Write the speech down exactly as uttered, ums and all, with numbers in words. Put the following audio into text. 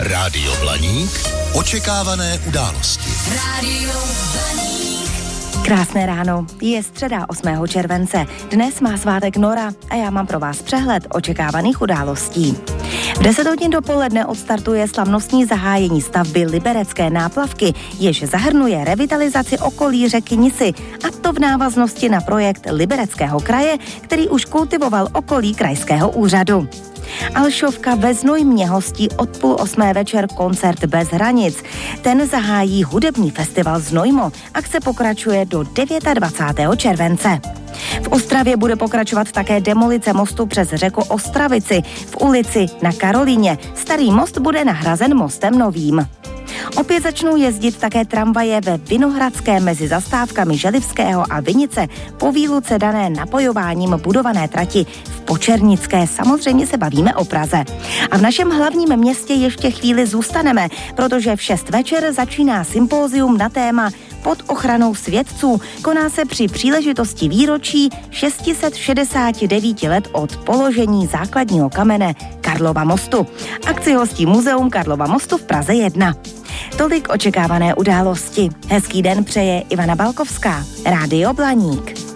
Rádio Blaník. Očekávané události. Rádio Blaník. Krásné ráno, je středa osmého července. Dnes má svátek Nora a já mám pro vás přehled očekávaných událostí. V deset hodin dopoledne odstartuje slavnostní zahájení stavby Liberecké náplavky, jež zahrnuje revitalizaci okolí řeky Nisy, a to v návaznosti na projekt Libereckého kraje, který už kultivoval okolí krajského úřadu. Alšovka ve Znojmě hostí od půl osmé večer koncert Bez hranic. Ten zahájí hudební festival Znojmo. Akce pokračuje do dvacátého devátého července. V Ostravě bude pokračovat také demolice mostu přes řeku Ostravici. V ulici Na Karolíně starý most bude nahrazen mostem novým. Opět začnou jezdit také tramvaje ve Vinohradské mezi zastávkami Želivského a Vinice po výluce dané napojováním budované trati v Počernické. Samozřejmě se bavíme o Praze. A v našem hlavním městě ještě chvíli zůstaneme, protože v šest večer začíná sympózium na téma Pod ochranou svědců. Koná se při příležitosti výročí šest set šedesát devět let od položení základního kamene Karlova mostu. Akci hostí Muzeum Karlova mostu v Praze jedna. Tolik očekávané události. Hezký den přeje Ivana Balkovská. Rádio Blaník.